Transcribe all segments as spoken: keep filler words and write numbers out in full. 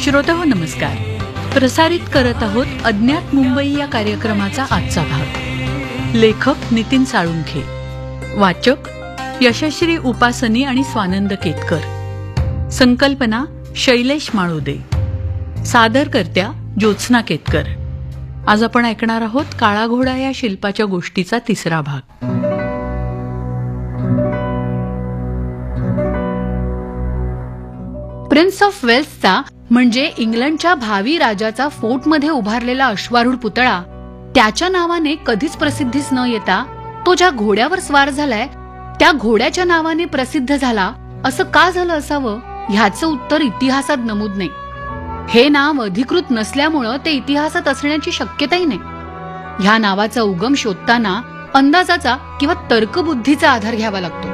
श्रोतेहो नमस्कार. प्रसारित करत आहोत अज्ञात मुंबई या कार्यक्रमाचा आजचा भाग. लेखक नितीन साळुंखे, वाचक यशश्री उपासनी आणि स्वानंद केतकर, संकल्पना शैलेश माळुदे, सादरकर्त्या ज्योत्स्ना केतकर. आज आपण ऐकणार आहोत काळा घोडा या शिल्पाच्या गोष्टीचा तिसरा भाग. प्रिन्स ऑफ वेल्सचा म्हणजे इंग्लंडच्या भावी राजाचा फोर्टमध्ये उभारलेला अश्वारूढ पुतळा त्याच्या नावाने कधीच प्रसिद्धीस न येता तो ज्या घोड्यावर स्वार झालाय त्या घोड्याच्या नावाने प्रसिद्ध झाला असं का झालं असावं ह्याचं उत्तर इतिहासात नमूद नाही. हे नाव अधिकृत नसल्यामुळं ते इतिहासात असण्याची शक्यताही नाही. ह्या नावाचा उगम शोधताना अंदाजाचा किंवा तर्कबुद्धीचा आधार घ्यावा लागतो.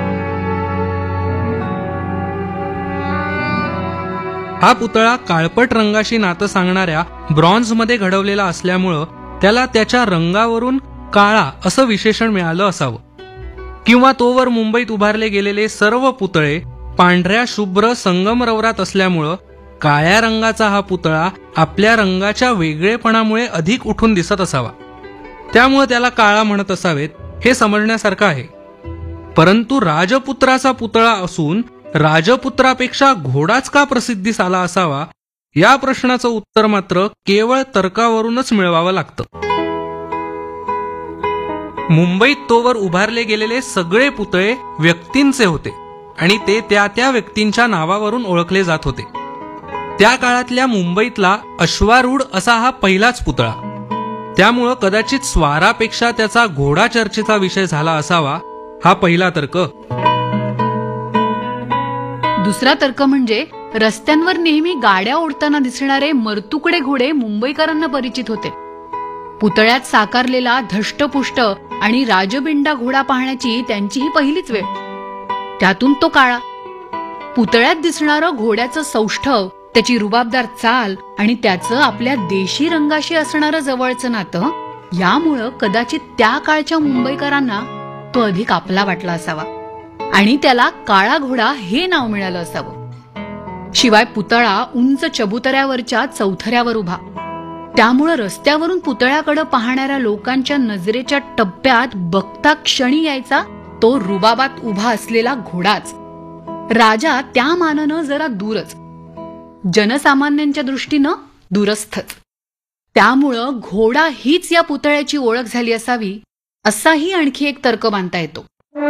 हा पुतळा काळपट रंगाशी नातं सांगणाऱ्या ब्रॉन्झमध्ये घडवलेला असल्यामुळं त्याला त्याच्या रंगावरून काळा असं विशेषण मिळालं असावं. किंवा तोवर मुंबईत उभारले गेलेले सर्व पुतळे पांढऱ्या शुभ्र संगमरवरात असल्यामुळं काळ्या रंगाचा हा पुतळा आपल्या रंगाच्या वेगळेपणामुळे अधिक उठून दिसत असावा, त्यामुळे त्याला काळा म्हणत असावेत हे समजण्यासारखं आहे. परंतु राजपुत्राचा पुतळा असून राजपुत्रापेक्षा घोडाच का प्रसिद्धीस आला असावा या प्रश्नाचं उत्तर मात्र केवळ तर्कावरूनच मिळवावं लागतं. मुंबईत तोवर उभारले गेलेले सगळे पुतळे व्यक्तींचे होते आणि ते त्या त्या व्यक्तींच्या नावावरून ओळखले जात होते. त्या काळातल्या मुंबईतला अश्वारूढ असा हा पहिलाच पुतळा, त्यामुळं कदाचित स्वारापेक्षा त्याचा घोडा चर्चेचा विषय झाला असावा हा पहिला तर्क. दुसरा तर्क म्हणजे रस्त्यांवर नेहमी गाड्या ओढताना दिसणारे मरतुकडे घोडे मुंबईकरांना परिचित होते. पुतळ्यात साकारलेला धष्टपुष्ट आणि राजबिंडा घोडा पाहण्याची त्यांची ही पहिलीच वेळ. त्यातून तो काळा. पुतळ्यात दिसणारं घोड्याचं सौष्ठव, त्याची रुबाबदार चाल आणि त्याचं आपल्या देशी रंगाशी असणारं जवळचं नातं यामुळं कदाचित त्या काळच्या मुंबईकरांना तो अधिक आपला वाटला असावा आणि त्याला काळा घोडा हे नाव मिळालं असावं. शिवाय पुतळा उंच चबुतऱ्यावरच्या चौथऱ्यावर उभा, त्यामुळं रस्त्यावरून पुतळ्याकडे पाहणाऱ्या लोकांच्या नजरेच्या टप्प्यात बघता क्षणी यायचा तो रुबाबात उभा असलेला घोडाच. राजा त्या मानानं जरा दूरच, जनसामान्यांच्या दृष्टीनं दूरस्थच. त्यामुळं घोडा हीच या पुतळ्याची ओळख झाली असावी असाही आणखी एक तर्क बांधता येतो.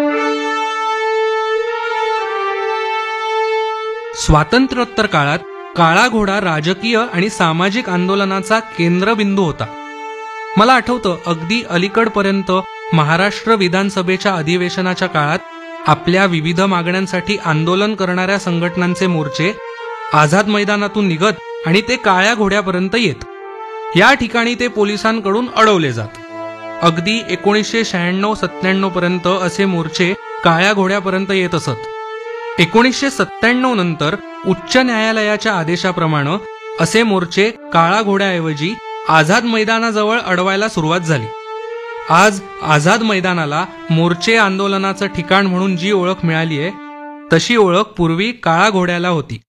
स्वातंत्र्योत्तर काळात काळा घोडा राजकीय आणि सामाजिक आंदोलनाचा केंद्रबिंदू होता. मला आठवतं अगदी अलीकडपर्यंत महाराष्ट्र विधानसभेच्या अधिवेशनाच्या काळात आपल्या विविध मागण्यांसाठी आंदोलन करणाऱ्या संघटनांचे मोर्चे आझाद मैदानातून निघत आणि ते काळ्या घोड्यापर्यंत येत. या ठिकाणी ते पोलिसांकडून अडवले जात. अगदी एकोणीसशे शहाण्णव सत्त्याण्णव पर्यंत असे मोर्चे काळ्या घोड्यापर्यंत येत असत. एकोणीसशे सत्त्याण्णव नंतर उच्च न्यायालयाच्या आदेशाप्रमाणे असे मोर्चे काळा घोड्याऐवजी आझाद मैदानाजवळ अडवायला सुरुवात झाली. आज आझाद मैदानाला मोर्चे आंदोलनाचं ठिकाण म्हणून जी ओळख मिळालीय तशी ओळख पूर्वी काळा घोड्याला होती.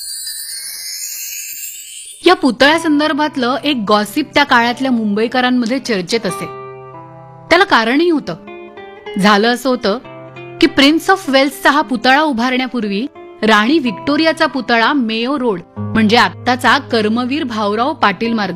या पुतळ्या संदर्भातलं एक गॉसिप त्या काळातल्या मुंबईकरांमध्ये चर्चेत असे. त्याला कारणही होतं. झालं असं होतं की प्रिन्स ऑफ वेल्सचा हा पुतळा उभारण्यापूर्वी राणी व्हिक्टोरियाचा पुतळा मेयो रोड म्हणजे आत्ताचा कर्मवीर भाऊराव पाटील मार्ग